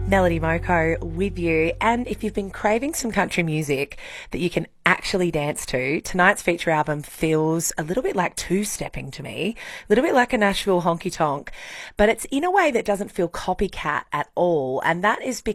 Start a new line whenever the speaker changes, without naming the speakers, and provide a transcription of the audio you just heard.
Melody Moko with you. And if you've been craving some country music that you can actually dance to, tonight's feature album feels a little bit like two-stepping to me, a little bit like a Nashville honky-tonk, but it's in a way that doesn't feel copycat at all. And that is because